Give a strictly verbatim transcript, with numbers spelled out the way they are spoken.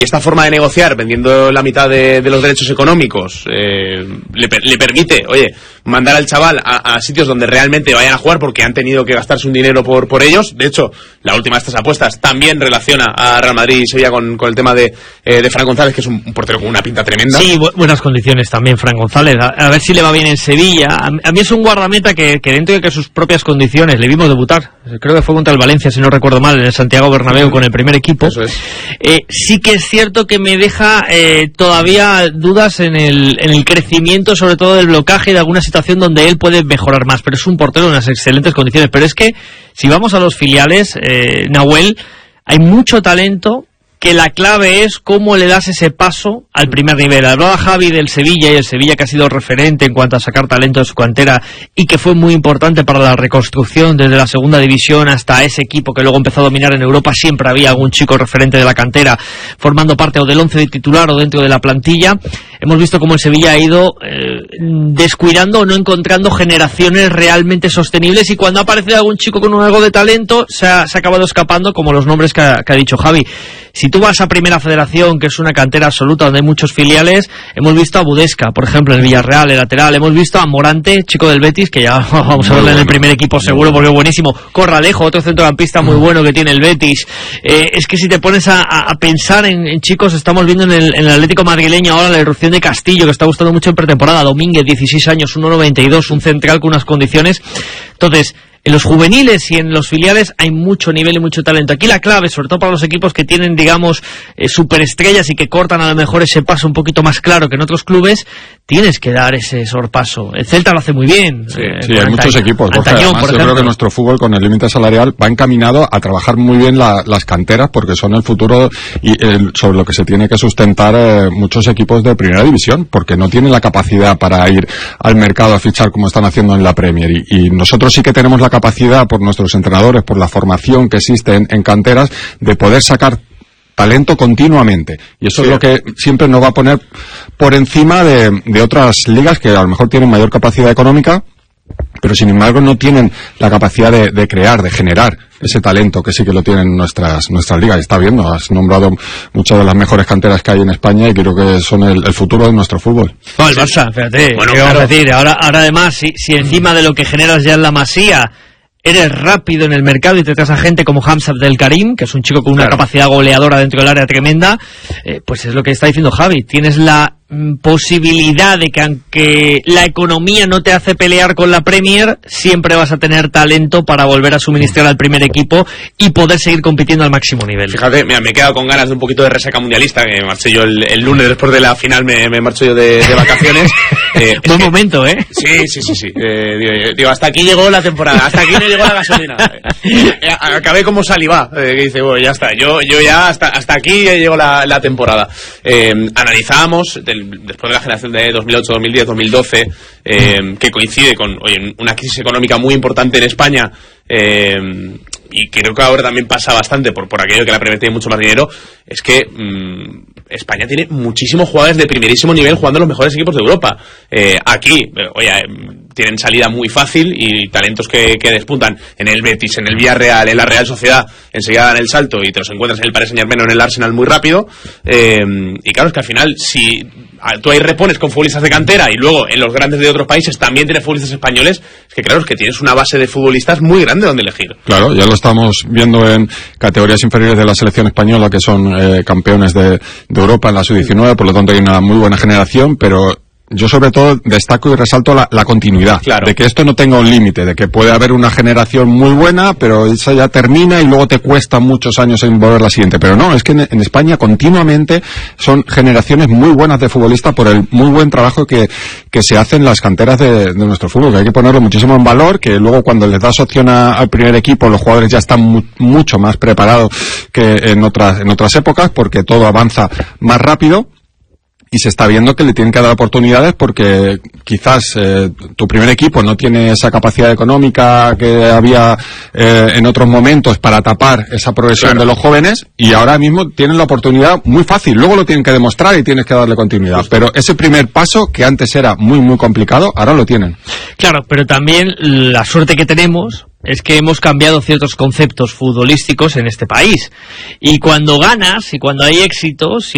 esta forma de negociar, vendiendo la mitad de, de los derechos económicos, eh, le, le permite, oye, mandar al chaval a, a sitios donde realmente vayan a jugar porque han tenido que gastarse un dinero por, por ellos. De hecho, la última de estas apuestas también relaciona a Real Madrid y Sevilla con, con el tema de, eh, de Fran González, que es un, un portero con una pinta tremenda. Sí, bu buenas condiciones también Fran González, a, a ver si le va bien en Sevilla. A, a mí es un guardameta que, que dentro de que sus propias condiciones le vimos debutar, creo que fue contra el Valencia, si no recuerdo mal, en el Santiago Bernabéu con el primer equipo. Eso es. Eh, sí que es cierto que me deja eh, todavía dudas en el, en el crecimiento, sobre todo del blocaje, de alguna situación donde él puede mejorar más, pero es un portero en unas excelentes condiciones. Pero es que si vamos a los filiales, eh, Nahuel, hay mucho talento, que la clave es cómo le das ese paso al primer nivel. Hablaba Javi del Sevilla, y el Sevilla que ha sido referente en cuanto a sacar talento de su cantera y que fue muy importante para la reconstrucción desde la segunda división hasta ese equipo que luego empezó a dominar en Europa. Siempre había algún chico referente de la cantera formando parte o del once de titular o dentro de la plantilla. Hemos visto cómo el Sevilla ha ido eh, descuidando o no encontrando generaciones realmente sostenibles, y cuando ha aparecido algún chico con algo de talento se ha, se ha acabado escapando, como los nombres que ha, que ha dicho Javi. Si tú vas a Primera Federación, que es una cantera absoluta donde hay muchos filiales, hemos visto a Budesca, por ejemplo, en el Villarreal, el lateral, hemos visto a Morante, chico del Betis, que ya vamos a verle en el primer equipo seguro porque es buenísimo. Corralejo, otro centrocampista muy bueno que tiene el Betis. Eh, es que si te pones a, a pensar en, en chicos, estamos viendo en el, en el Atlético madrileño ahora la irrupción de Castillo, que está gustando mucho en pretemporada. Domínguez, dieciséis años, uno noventa y dos, un central con unas condiciones. Entonces, en los juveniles y en los filiales hay mucho nivel y mucho talento. Aquí la clave, sobre todo para los equipos que tienen, digamos, eh, superestrellas y que cortan a lo mejor ese paso un poquito más claro que en otros clubes, tienes que dar ese sorpaso. El Celta lo hace muy bien. Sí, eh, sí hay Antaño, muchos equipos. Borja, Antañón, además, yo creo que nuestro fútbol, con el límite salarial, va encaminado a trabajar muy bien la, las canteras, porque son el futuro y el, sobre lo que se tiene que sustentar eh, muchos equipos de primera división, porque no tienen la capacidad para ir al mercado a fichar como están haciendo en la Premier. Y, y nosotros sí que tenemos la capacidad, por nuestros entrenadores, por la formación que existe en, en canteras, de poder sacar talento continuamente, y eso sí. es lo que siempre nos va a poner por encima de, de otras ligas que a lo mejor tienen mayor capacidad económica, pero sin embargo no tienen la capacidad de, de crear, de generar ese talento que sí que lo tienen nuestras nuestras ligas. Y está viendo, has nombrado muchas de las mejores canteras que hay en España y creo que son el, el futuro de nuestro fútbol. No, el Barça, fíjate, bueno, ¿qué claro. vamos a decir? Ahora, ahora además, si, si encima de lo que generas ya en la Masía eres rápido en el mercado y te traes a gente como Hamza Abdel Karim, que es un chico con una claro. capacidad goleadora dentro del área tremenda, eh, pues es lo que está diciendo Javi. Tienes la mm, posibilidad de que, aunque la economía no te hace pelear con la Premier, siempre vas a tener talento para volver a suministrar al primer equipo y poder seguir compitiendo al máximo nivel. Fíjate, mira, me he quedado con ganas de un poquito de resaca mundialista, que me marché yo el, el lunes después de la final, me, me marcho yo de, de vacaciones. Eh, Buen que, momento, ¿eh? Sí, sí, sí, sí. Eh, digo, digo, hasta aquí llegó la temporada, hasta aquí no llegó la gasolina. Eh, acabé como Saliba, eh, que dice, bueno, ya está, yo yo ya hasta hasta aquí llegó la, la temporada. Eh, analizábamos, del, después de la generación de dos mil ocho, dos mil diez, dos mil doce, eh, que coincide con oye, una crisis económica muy importante en España, eh, y creo que ahora también pasa bastante por, por aquello que la Premier tiene mucho más dinero, es que mmm, España tiene muchísimos jugadores de primerísimo nivel jugando en los mejores equipos de Europa. Eh, aquí, oye, tienen salida muy fácil y talentos que, que despuntan en el Betis, en el Villarreal, en la Real Sociedad, enseguida dan el salto y te los encuentras en el Paris Saint-Germain o en el Arsenal muy rápido. Eh, y claro, es que al final, si tú ahí repones con futbolistas de cantera y luego en los grandes de otros países también tienes futbolistas españoles, es que claro, es que tienes una base de futbolistas muy grande donde elegir. Claro, ya lo estamos viendo en categorías inferiores de la selección española, que son eh, campeones de, de Europa en la sub diecinueve, por lo tanto hay una muy buena generación, pero yo sobre todo destaco y resalto la, la continuidad, claro. de que esto no tenga un límite, de que puede haber una generación muy buena, pero esa ya termina y luego te cuesta muchos años en volver la siguiente. Pero no, es que en, en España continuamente son generaciones muy buenas de futbolistas por el muy buen trabajo que, que se hace en las canteras de, de nuestro fútbol, que hay que ponerlo muchísimo en valor, que luego cuando les das opción a, al primer equipo los jugadores ya están mu, mucho más preparados que en otras, en otras épocas, porque todo avanza más rápido. Y se está viendo que le tienen que dar oportunidades porque quizás eh, tu primer equipo no tiene esa capacidad económica que había eh, en otros momentos para tapar esa progresión claro. de los jóvenes, y ahora mismo tienen la oportunidad muy fácil. Luego lo tienen que demostrar y tienes que darle continuidad. Justo. Pero ese primer paso, que antes era muy, muy complicado, ahora lo tienen. Claro, pero también la suerte que tenemos es que hemos cambiado ciertos conceptos futbolísticos en este país. Y cuando ganas y cuando hay éxitos...